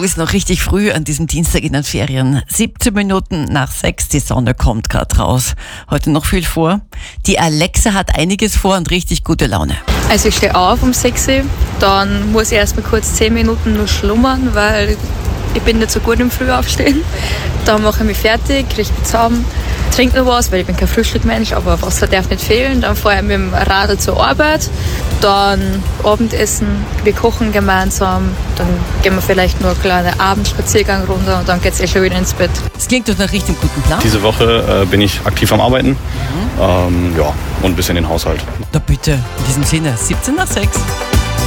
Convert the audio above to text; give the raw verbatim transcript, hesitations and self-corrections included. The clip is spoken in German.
ist noch richtig früh an diesem Dienstag in den Ferien. siebzehn Minuten nach sechs, die Sonne kommt gerade raus. Heute noch viel vor. Die Alexa hat einiges vor und richtig gute Laune. Also ich stehe auf um sechs Uhr, dann muss ich erstmal kurz zehn Minuten nur schlummern, weil ich bin nicht so gut im Frühaufstehen. Dann mache ich mich fertig, kriege mich zusammen, trinke noch was, weil ich bin kein Frühstückmensch, aber Wasser darf nicht fehlen. Dann fahre ich mit dem Radl zur Arbeit, dann Abendessen, wir kochen gemeinsam, dann gehen wir vielleicht nur einen kleinen Abendspaziergang runter und dann geht es eh schon wieder ins Bett. Das klingt doch nach richtig guten Plan. Diese Woche äh, bin ich aktiv am Arbeiten, mhm. ähm, ja, und ein bisschen den Haushalt. Da bitte, in diesem Sinne, siebzehn nach sechs.